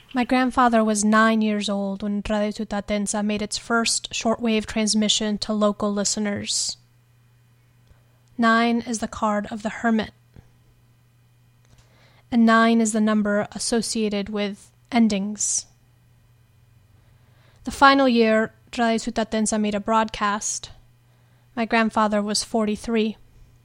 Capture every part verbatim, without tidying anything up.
My grandfather was nine years old when Radio Tutatenza made its first shortwave transmission to local listeners. Nine is the card of the hermit. And nine is the number associated with endings. The final year Radio Tutatenza made a broadcast, my grandfather was forty-three.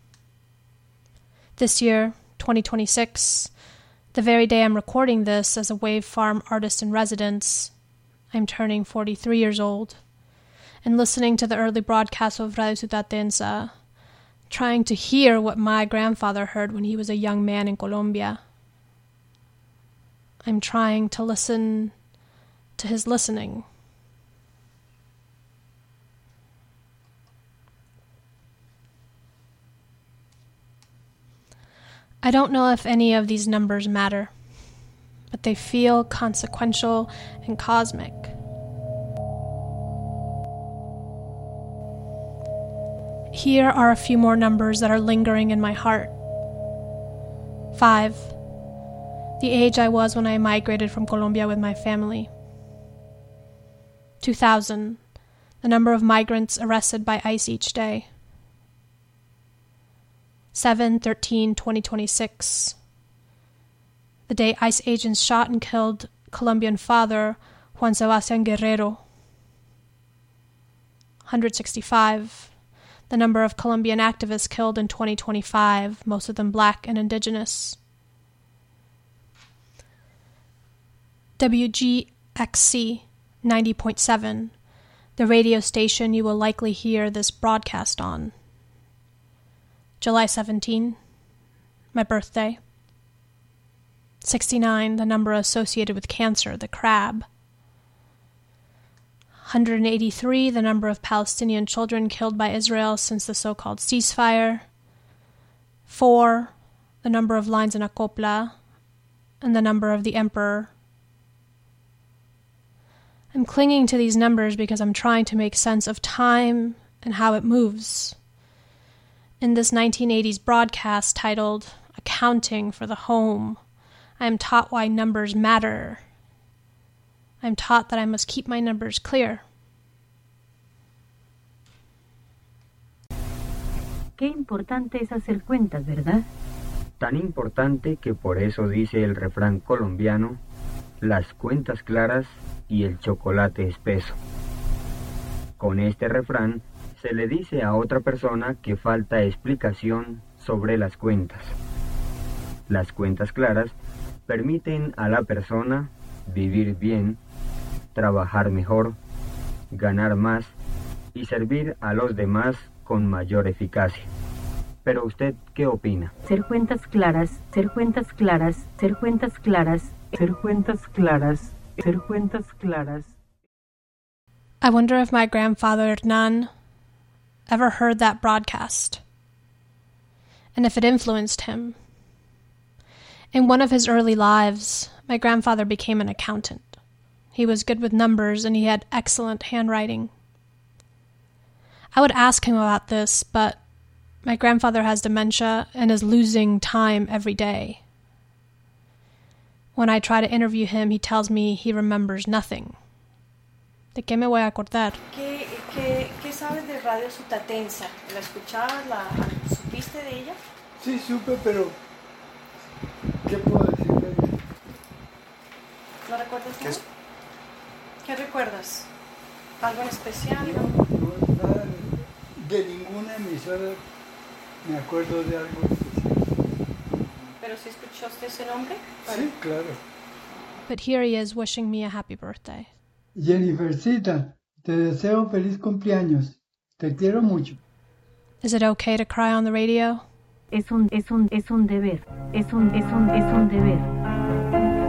This year, twenty twenty-six, the very day I'm recording this as a Wave Farm artist in residence, I'm turning forty-three years old, and listening to the early broadcast of Radio Tutatenza, trying to hear what my grandfather heard when he was a young man in Colombia. I'm trying to listen to his listening. I don't know if any of these numbers matter, but they feel consequential and cosmic. Here are a few more numbers that are lingering in my heart. Five, the age I was when I migrated from Colombia with my family. Two thousand, the number of migrants arrested by ICE each day. seven thirteen twenty twenty-six, the day ICE agents shot and killed Colombian father Juan Sebastián Guerrero. one hundred sixty-five, the number of Colombian activists killed in twenty twenty-five, most of them black and indigenous. W G X C ninety point seven, the radio station you will likely hear this broadcast on. July seventeenth, my birthday. sixty-nine, the number associated with cancer, the crab. one hundred eighty-three, the number of Palestinian children killed by Israel since the so-called ceasefire. Four, the number of lines in a copla, and the number of the emperor. I'm clinging to these numbers because I'm trying to make sense of time and how it moves. In this nineteen eighties broadcast titled Accounting for the Home, I am taught why numbers matter. I am taught that I must keep my numbers clear. Qué importante es hacer cuentas, ¿verdad? Tan importante que por eso dice el refrán colombiano, las cuentas claras y el chocolate espeso. Con este refrán, se le dice a otra persona que falta explicación sobre las cuentas. Las cuentas claras permiten a la persona vivir bien, trabajar mejor, ganar más y servir a los demás con mayor eficacia. Pero ¿usted qué opina? Ser cuentas claras, ser cuentas claras, ser cuentas claras, ser cuentas claras, ser cuentas claras. I wonder if my grandfather Hernan ever heard that broadcast, and if it influenced him. In one of his early lives, my grandfather became an accountant. He was good with numbers, and he had excellent handwriting. I would ask him about this, but my grandfather has dementia and is losing time every day. When I try to interview him, he tells me he remembers nothing. ¿De qué me voy a acordar? ¿Qué, qué, qué sabes de Radio Tutatenza? ¿La escuchabas? ¿La supiste de ella? Sí, supe, pero ¿qué puedo decir de ella? ¿No recuerdas ¿Qué, nada? es? ¿Qué recuerdas? ¿Algo en especial? No, no, nada, de ninguna emisora me acuerdo de algo especial. ¿Pero si escuchaste ese nombre? Sí, claro. But here he is wishing me a happy birthday. Jennifercita, te deseo feliz cumpleaños. Te quiero mucho. Is it okay to cry on the radio? Es un, es un, es un deber. Es un, es un, es un deber.